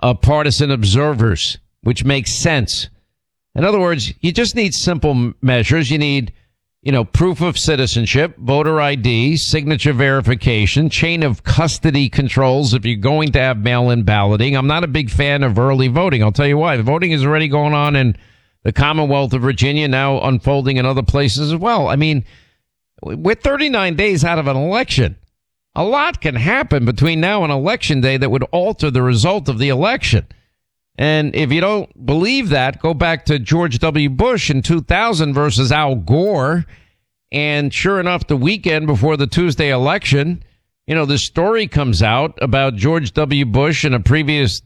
partisan observers, which makes sense. In other words, you just need simple measures. You need, proof of citizenship, voter ID, signature verification, chain of custody controls if you're going to have mail-in balloting. I'm not a big fan of early voting. I'll tell you why. The voting is already going on in the Commonwealth of Virginia, now unfolding in other places as well. I mean, we're 39 days out of an election. A lot can happen between now and Election Day that would alter the result of the election. And if you don't believe that, go back to George W. Bush in 2000 versus Al Gore. And sure enough, the weekend before the Tuesday election, this story comes out about George W. Bush and a previous,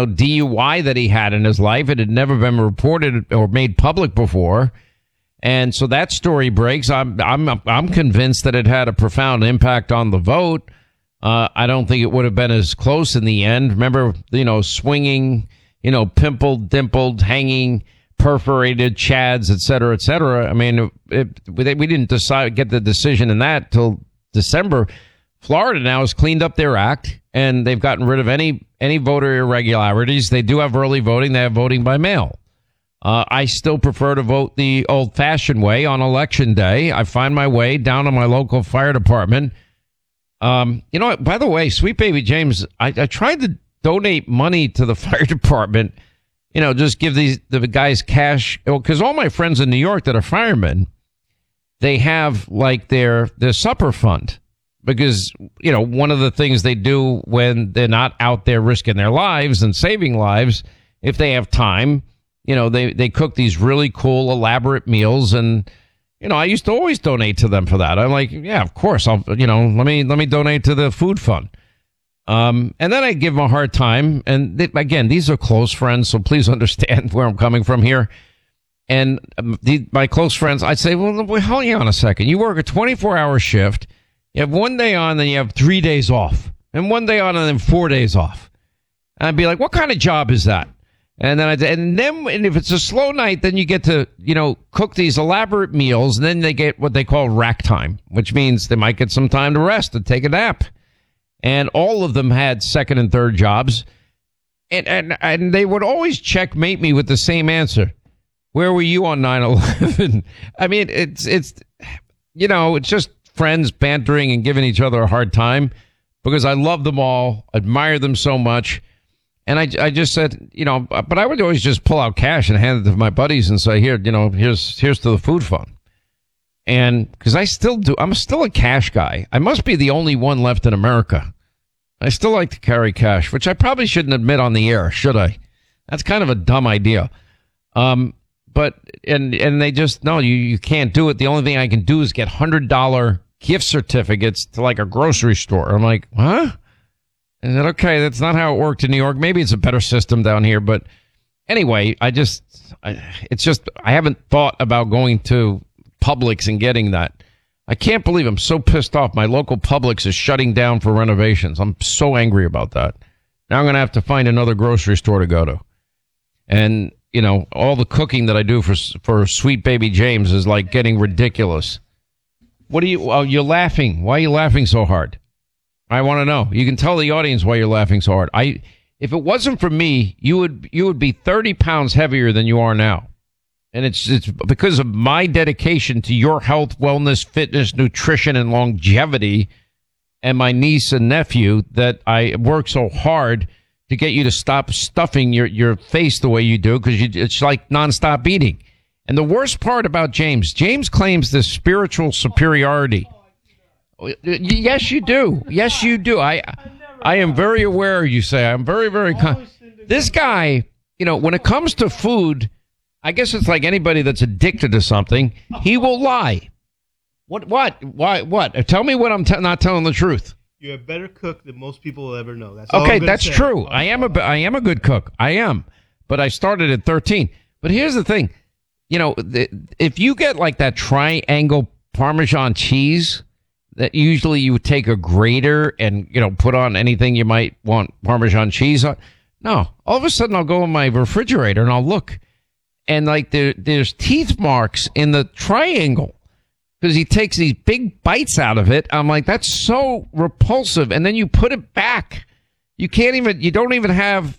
DUI that he had in his life. It had never been reported or made public before. And so that story breaks. I'm convinced that it had a profound impact on the vote. I don't think it would have been as close in the end. Remember, swinging, pimpled, dimpled, hanging, perforated chads, et cetera, et cetera. I mean, we didn't get the decision in that till December. Florida now has cleaned up their act, and they've gotten rid of any voter irregularities. They do have early voting. They have voting by mail. I still prefer to vote the old-fashioned way on Election Day. I find my way down to my local fire department. By the way, Sweet Baby James, I tried to donate money to the fire department, just give the guys cash, because all my friends in New York that are firemen, they have like their supper fund, because, one of the things they do when they're not out there risking their lives and saving lives, if they have time, they cook these really cool, elaborate meals. And, I used to always donate to them for that. I'm like, yeah, of course. Let me donate to the food fund. And then I give them a hard time. And again, these are close friends, so please understand where I'm coming from here. And my close friends, I'd say, well, hold on a second. You work a 24-hour shift. You have 1 day on, then you have 3 days off. And 1 day on, and then 4 days off. And I'd be like, what kind of job is that? And then if it's a slow night, then you get to, cook these elaborate meals. And then they get what they call rack time, which means they might get some time to rest and take a nap. And all of them had second and third jobs. And they would always checkmate me with the same answer. Where were you on 9/11? I mean, it's just friends bantering and giving each other a hard time, because I love them all, admire them so much. And I just said, but I would always just pull out cash and hand it to my buddies and say, here, here's to the food fund. And because I'm still a cash guy. I must be the only one left in America. I still like to carry cash, which I probably shouldn't admit on the air, should I? That's kind of a dumb idea. But they just, no, you can't do it. The only thing I can do is get $100 gift certificates to like a grocery store. I'm like, huh? And then, okay, that's not how it worked in New York. Maybe it's a better system down here. But anyway, I haven't thought about going to Publix and getting that. I can't believe I'm so pissed off. My local Publix is shutting down for renovations. I'm so angry about that. Now I'm going to have to find another grocery store to go to. And, all the cooking that I do for Sweet Baby James is like getting ridiculous. You're laughing. Why are you laughing so hard? I want to know. You can tell the audience why you're laughing so hard. If it wasn't for me, you would be 30 pounds heavier than you are now. And it's because of my dedication to your health, wellness, fitness, nutrition, and longevity, and my niece and nephew, that I work so hard to get you to stop stuffing your face the way you do, because it's like nonstop eating. And the worst part about James claims this spiritual superiority. Yes, you do. Yes, you do. I am very aware, you say. I'm very, very... This guy, when it comes to food, I guess it's like anybody that's addicted to something. He will lie. What? Why? What? Tell me what I'm not telling the truth. You're a better cook than most people will ever know. That's okay. That's true. I am a good cook. I am, but I started at 13. But here's the thing, if you get like that triangle Parmesan cheese, that usually you would take a grater and put on anything you might want Parmesan cheese on. No, all of a sudden I'll go in my refrigerator and I'll look, and like there's teeth marks in the triangle, because he takes these big bites out of it. I'm like, that's so repulsive. And then you put it back. You don't even have